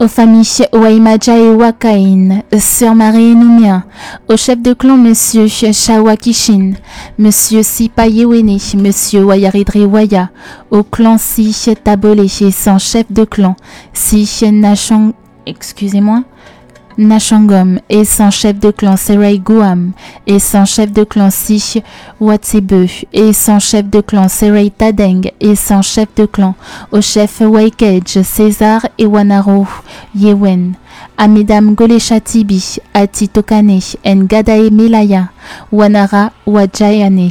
aux familles Waimaja et Wakain, Sœur Marie et Noumia, au chef de clan Monsieur Shawakishin, Monsieur Sipayewene, Monsieur Wayaridri Waya, au clan Si Tabole et son chef de clan, Si Nashangom et son chef de clan Serai Guam et son chef de clan Si Watsebe et son chef de clan Serai Tadeng et son chef de clan au chef Waikej César et Wanaro Yewen à Mesdames Goleshatibi Ati Tokane Ngadae Melaya Wanara Wajayane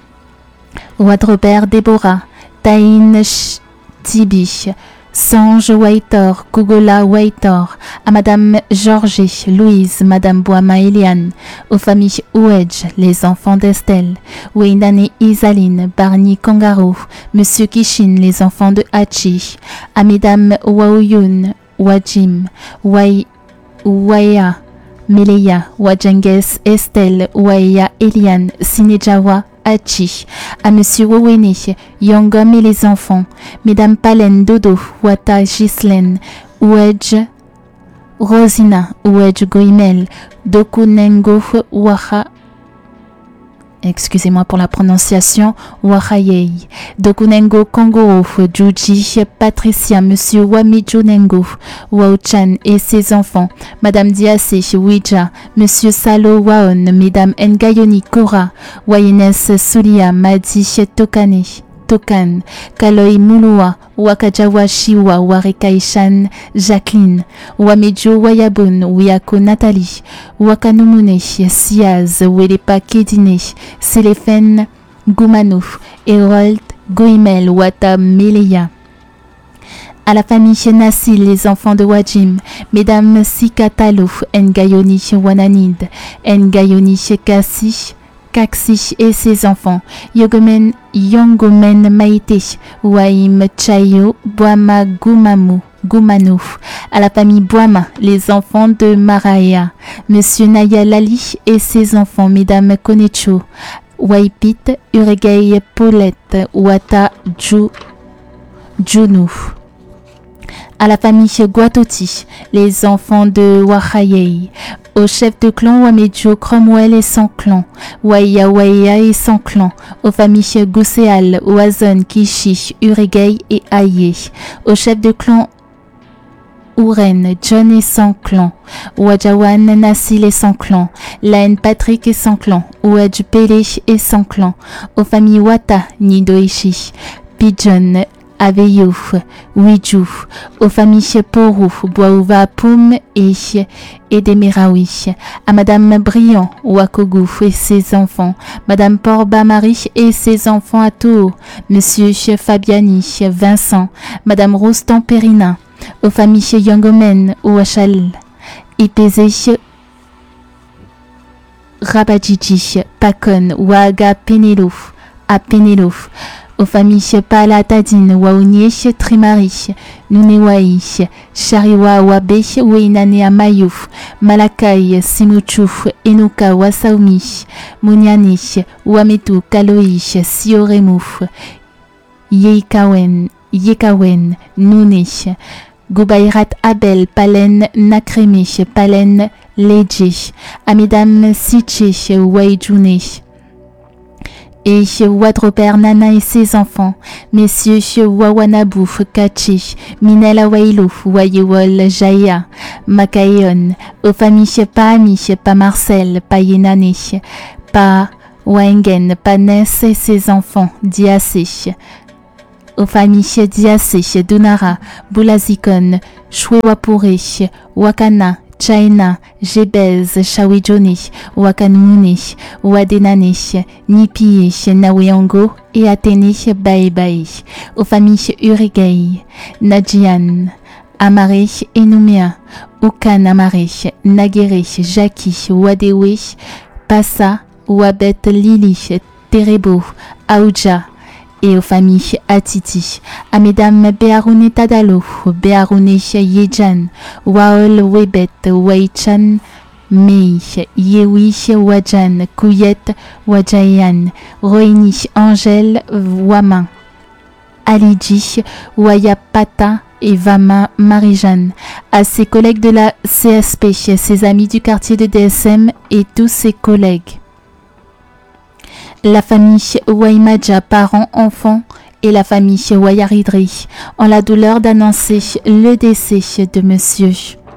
Wadrobert Deborah Taïn Tibi Sange Waitor, Kugola Waitor, à Madame Georgie, Louise, Madame Boama Eliane, aux familles Ouedj, les enfants d'Estelle, Weinane Isaline, Barney Kangaroo, Monsieur Kishin, les enfants de Hachi, à Mesdames Waouyun, Wajim, Waya, Meleya, Wajenges, Estelle, Waya Eliane, Sinejawa, Hachi, à Monsieur Wowene, Yongom et les enfants, Mesdames Palen, Dodo, Wata, Gislaine, Ouedj, Rosina, Ouedj Goimel, Dokunengo, Waha, excusez-moi pour la prononciation, Wahayei, Dokunengo Kongoro, Juji, Patricia, Monsieur Wamijunengo, Wauchan et ses enfants, Madame Diase, Ouija, Monsieur Salo Waon, Mesdames Ngayoni Kora, Wayenes Sulia, Madi Tokane, Tokan, Kaloi Mulua, Wakajawa Shiwa, Warekaishan, Jacqueline, Wamejo Wayabun, Wiako Nathalie, Wakanumune, Siaz, Welepa Kedine, Selefen Goumano, Herold Goimel, Wata Meleya. À la famille Nassil, les enfants de Wajim, Mesdames Sikatalo, Ngayoni Wananid, Ngayoni Kasi, Kaksi et ses enfants, Yogomen Maïté, Waim Chayo, Boama Goumanu, à la famille Boama, les enfants de Maraya, Monsieur Naya Lali et ses enfants, Mesdames Konecho, Waipit, Uregei Paulette, Wata Junu. À la famille Guatoti, les enfants de Wahayei, au chef de clan Wamejo Cromwell et son clan, Waya et son clan, aux familles Gousséal, Oazon, Kishi, Uregei et Aye, au chef de clan Ouren, John et son clan, Wajawan, Nassil et son clan, Laen Patrick et son clan, Ouedj Pele et son clan, aux familles Wata, Nidoishi, Pigeon, Aveyo, Ouidjou, aux familles Porou, Boaouva, Poum et Demiraoui, à Madame Briand, Wakogu et ses enfants, Madame Porba Marie et ses enfants à Tours, Monsieur Fabiani, Vincent, Madame Rostand Perina, aux familles Yangomen, Ouachal, Ipézé, Rabadjiji, Pakon, Ouaga Penelo, à Penelo, aux familles Palatadine, Waounié, Trimari, Nunewai, Chariwa, Wabe, Weinane Amayu, Malakai, Simuchu, Enuka, Wasaumi, Muniani, Wametu, Kaloi, Sioremu, Yekawen, Nune, Gubairat Abel, Palen Nakreme, Palen Leje, Amidam Siche, Waijune, et Wadroper Nana et ses enfants, Messieurs Wawanabu, Kachi, Minela Wailu, Wayewol, Jaya, Makaeon, aux familles Paami, Pa Marcel, Pa Yenane, Pa Wengen, Pa Ness et ses enfants, Diase, aux familles Diase, Dunara, Boulazikon, Chwewapure, Wakana, Chaina, Jebez, Shawijoni, Wakanmune, Wadenane, Nipi, Naweango et Athéné, Baebae, aux familles Urigei, Nadjian, Amare et Nouméa, Oukan Amare, Nagere, Jaki, Wadewe, Passa, Wabet Lili, Terebo, Aouja, et aux familles Atiti, à Mesdames Bearoune Tadalo, Bearoune Yejan, Waol Webet, Waichan, Mei, Yewi Wajan, Kouyet, Wajayan, Roini Angèle, Waman, Alidji, Wayapata et Vama Marijan, à ses collègues de la CSP, ses amis du quartier de DSM et tous ses collègues. La famille Waimaja, parents, enfants, et la famille Wayaridri ont la douleur d'annoncer le décès de monsieur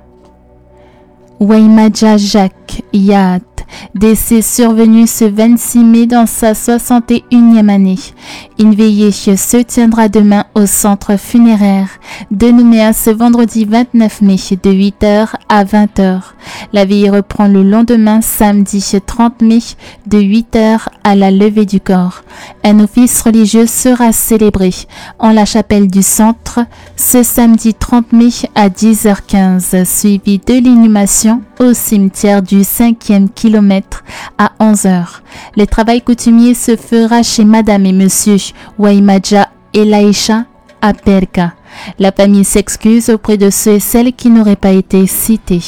Waimaja Jacques Yaat, décès survenu ce 26 mai dans sa 61e année. Une veillée se tiendra demain au centre funéraire de Nouméa ce vendredi 29 mai de 8h à 20h. La veillée reprend le lendemain samedi 30 mai de 8h à la levée du corps. Un office religieux sera célébré en la chapelle du centre ce samedi 30 mai à 10h15, suivi de l'inhumation au cimetière du 5e kilomètre à 11h. Le travail coutumier se fera chez Madame et Monsieur Waimaja et Laïcha à Perka. La famille s'excuse auprès de ceux et celles qui n'auraient pas été cités.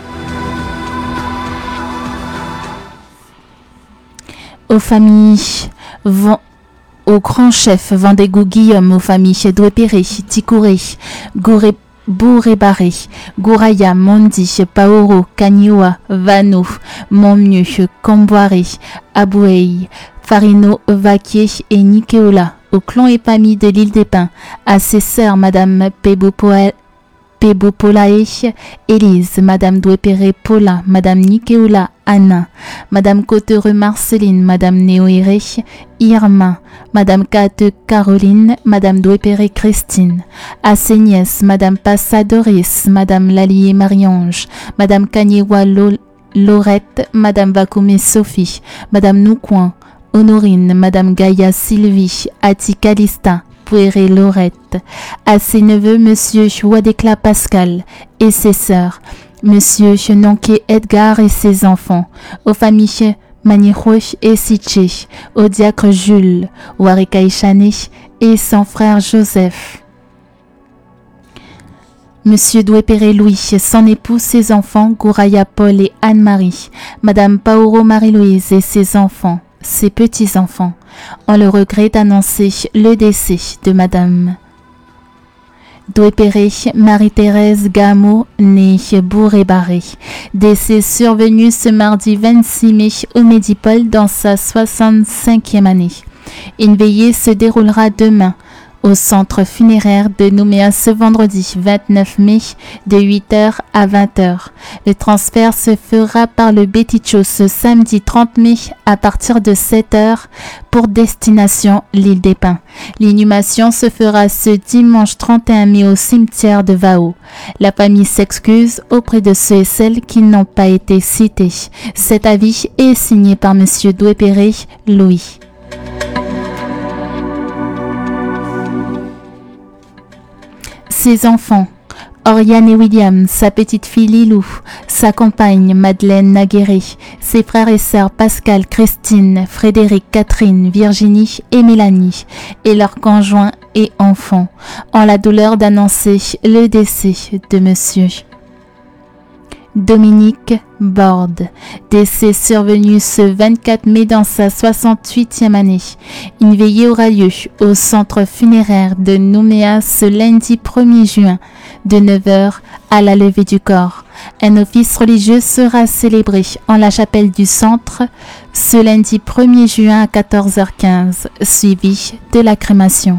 Aux familles au grand chef Vendégou Guillaume, aux familles Douépéré, Tikouré, Bourébaré, Gouraya, Mondi, Paoro, Kaniwa, Vano, Montmieux, Comboiré, Abouei, Farino, Vaquier et Nikeola, au clan et famille de l'île des Pins, à ses sœurs Madame Pebopolae, Élise, Madame Douépéré Paula, Madame Nikeola Anna, Madame Cottereux Marceline, Madame Néoéré Irma, Madame Kate Caroline, Madame Douépéré Christine, à ses nièces Madame Passa Doris, Madame Lallier Marie-Ange, Madame Kaniwa Laurette, Madame Vakoumé Sophie, Madame Noucoin Honorine, Madame Gaïa Sylvie, Ati Calista, Pouéré Laurette, à ses neveux Monsieur Wadekla Pascal et ses sœurs, Monsieur Nonké Edgar et ses enfants, aux familles Manirouche et Sitché, au diacre Jules, Warekaïchane et son frère Joseph. Monsieur Douépéré Louis, son épouse, ses enfants, Gouraya Paul et Anne-Marie, Madame Paoro Marie-Louise et ses enfants, ses petits-enfants, ont le regret d'annoncer le décès de Madame Douépéré Marie-Thérèse Gamo, née Bourébaré, décès survenu ce mardi 26 mai au Médipole dans sa 65e année. Une veillée se déroulera demain au centre funéraire de Nouméa ce vendredi 29 mai de 8h à 20h. Le transfert se fera par le Béticho ce samedi 30 mai à partir de 7h pour destination l'île des Pins. L'inhumation se fera ce dimanche 31 mai au cimetière de Vao. La famille s'excuse auprès de ceux et celles qui n'ont pas été cités. Cet avis est signé par Monsieur Douépéré Louis. Ses enfants, Oriane et William, sa petite fille Lilou, sa compagne Madeleine Naguéré, ses frères et sœurs Pascal, Christine, Frédéric, Catherine, Virginie et Mélanie, et leurs conjoints et enfants, ont la douleur d'annoncer le décès de Monsieur Dominique Borde, décès survenu ce 24 mai dans sa 68e année. Une veillée aura lieu au centre funéraire de Nouméa ce lundi 1er juin de 9h à la levée du corps. Un office religieux sera célébré en la chapelle du centre ce lundi 1er juin à 14h15, suivi de la crémation.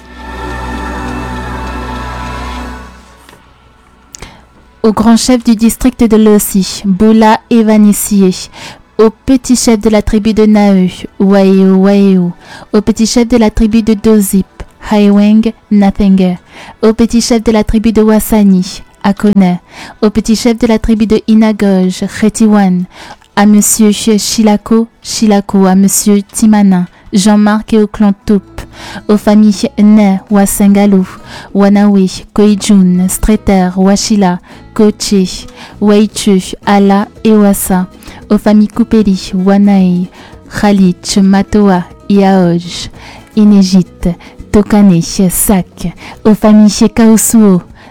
Au grand chef du district de Lossi, Boula Evanissié, au petit chef de la tribu de Naeu, Waeo, au petit chef de la tribu de Dozip, Haiweng Nathenger, au petit chef de la tribu de Wassani, Akone, au petit chef de la tribu de Inagoj, Khetiwan, à Monsieur Shilako, à Monsieur Timana, Jean-Marc et au clan Toup, aux familles Ne, Wasengalou, Wanawi, Koijun, Streter, Washila, Koche, Waichu, Ala et Wassa, aux familles Koupeli, Wanae, Khalich, Matoa, Iaoj, Inégit, Tokane, Sak, aux familles Kaosuo,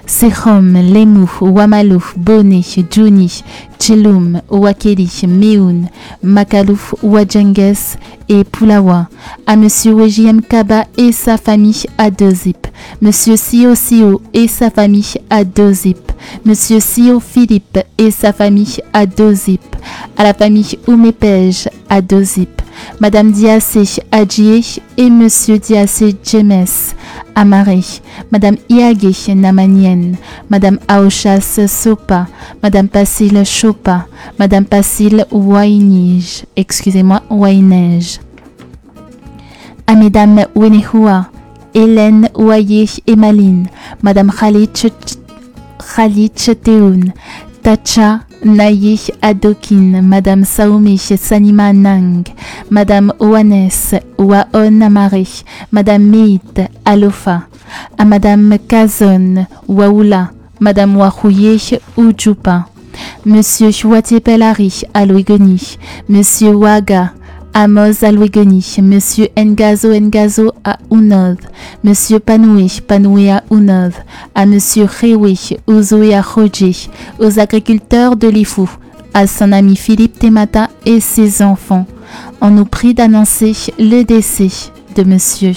Sehom, Lemu, Wamalu, Boni, Juni, Chilum, Wakeli, Meun, Makalou, Wajenges et Pulawa. À Monsieur Wejem Kaba et sa famille à Dozip. Monsieur Sio Sio et sa famille à Dozip. Monsieur Sio Philippe et sa famille à Dozip. À la famille Oumepej à Dozip. Madame Diassé Adjie et Monsieur Diassé James à Marais. Madame Iagé Namanien. Madame Aochas Sopa. Madame Passil Chopa. Madame Passil Wainige. Excusez-moi, Wainej. À Mesdames Wenehua. Hélène Ouaye et Maline. Madame Khalit Teoun. Tacha Naye Adokin, Madame Saoumi Sanima Nang, Madame Oanes Waon Amare, Madame Meit Alofa, à Madame Kazon Waoula, Madame Wahouye Ujupa, Monsieur Chouatier Pelari Aloigoni, Monsieur Waga Amos Alwegoni, Monsieur Ngazo à Unod, Monsieur Panoué à Unod, à Monsieur Rewe Ouzoé à Rodje, aux agriculteurs de l'Ifou, à son ami Philippe Temata et ses enfants. On nous prie d'annoncer le décès de Monsieur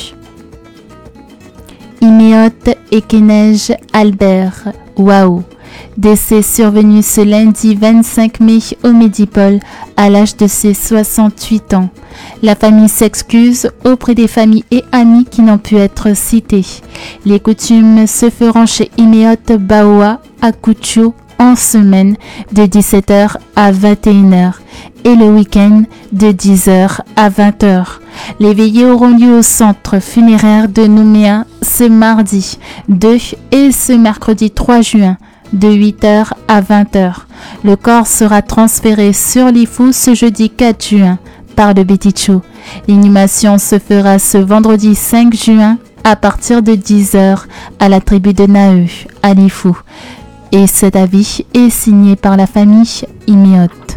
Imeot Ekenej Albert Waou. Décès survenu ce lundi 25 mai au Médipole à l'âge de ses 68 ans. La famille s'excuse auprès des familles et amis qui n'ont pu être cités. Les coutumes se feront chez Imeot Baoa à Kouchou en semaine de 17h à 21h et le week-end de 10h à 20h. Les veillées auront lieu au centre funéraire de Nouméa ce mardi 2 et ce mercredi 3 juin. De 8h à 20h. Le corps sera transféré sur l'Ifou ce jeudi 4 juin par le Bétichou. L'inhumation se fera ce vendredi 5 juin à partir de 10h à la tribu de Naeu à l'Ifou. Et cet avis est signé par la famille Imeot.